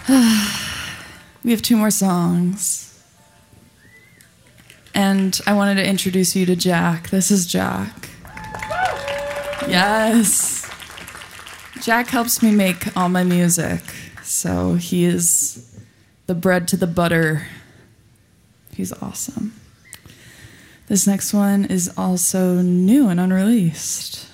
We have 2 more songs. And I wanted to introduce you to Jack. This is Jack. Yes. Jack helps me make all my music. So he is the bread to the butter. He's awesome. This next one is also new and unreleased.